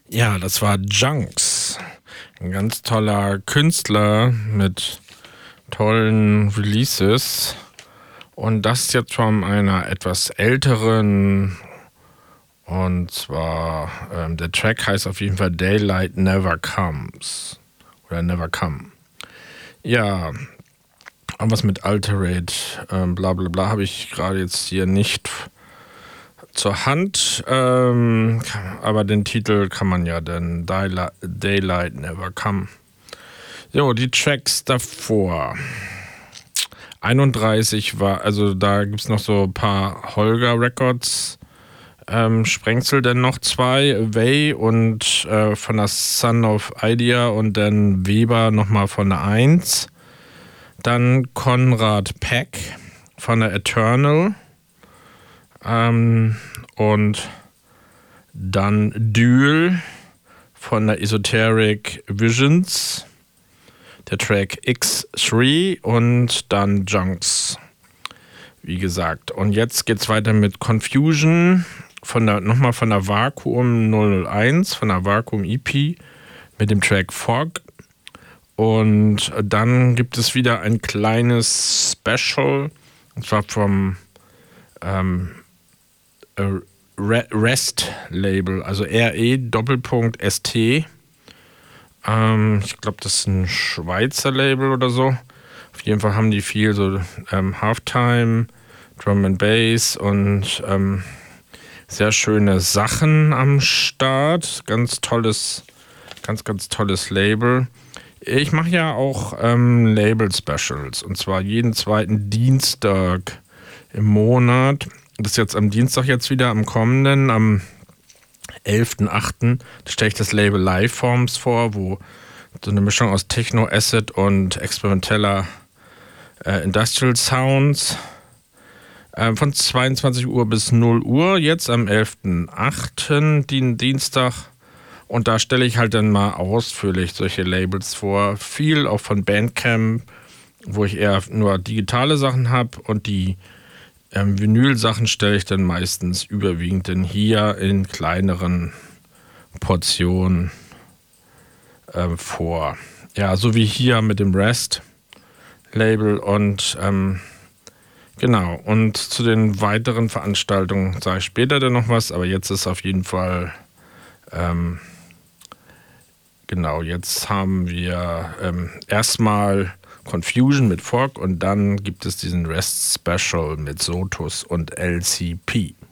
Ja, das war Junks. Ein ganz toller Künstler mit tollen Releases. Und das jetzt von einer etwas älteren. Und zwar, der Track heißt auf jeden Fall Daylight Never Comes. Oder Never Come. Ja, aber was mit Alterate, bla bla bla, habe ich gerade jetzt hier nicht zur Hand. Aber den Titel kann man ja dann Daylight Never Come. Jo, die Tracks davor. 31 war, also da gibt es noch so ein paar Holger Records. Sprengsel dann noch 2, Way und von der Son of Idea und dann Weber nochmal von der 1. Dann Konrad Peck von der Eternal. Und dann Duel von der Esoteric Visions. Der Track X3 und dann Junks. Wie gesagt. Und jetzt geht's weiter mit Confusion. Nochmal von der Vakuum 001, von der Vakuum EP mit dem Track Fog. Und dann gibt es wieder ein kleines Special, und zwar vom REST-Label, also RE:*ST. Ich glaube, das ist ein Schweizer Label oder so. Auf jeden Fall haben die viel so Halftime, Drum and Bass und sehr schöne Sachen am Start. Ganz tolles Label. Ich mache ja auch Label-Specials. Und zwar jeden zweiten Dienstag im Monat. Das ist jetzt am Dienstag jetzt wieder, am kommenden, am 11.8. stelle ich das Label Liveforms vor, wo so eine Mischung aus Techno, Acid und experimenteller Industrial Sounds von 22 Uhr bis 0 Uhr, jetzt am 11.8., den Dienstag. Und da stelle ich halt dann mal ausführlich solche Labels vor. Viel auch von Bandcamp, wo ich eher nur digitale Sachen habe. Und die Vinyl-Sachen stelle ich dann meistens überwiegend dann hier in kleineren Portionen vor. Ja, so wie hier mit dem REST-Label und genau, und zu den weiteren Veranstaltungen sage ich später dann noch was, aber jetzt ist auf jeden Fall, genau, jetzt haben wir erstmal Confusion mit Fog und dann gibt es diesen Rest Special mit Sotus und LCP.